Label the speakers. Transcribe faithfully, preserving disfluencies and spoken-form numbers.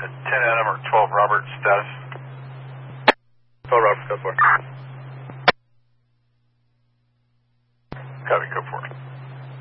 Speaker 1: ten Adam or twelve Robert, status.
Speaker 2: twelve Robert, code four.
Speaker 1: Copy, code four.